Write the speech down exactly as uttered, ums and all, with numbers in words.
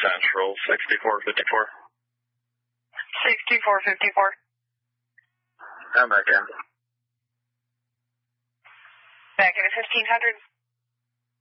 Central, sixty-four fifty-four. sixty-four fifty-four. I'm back in. Back in at fifteen hundred.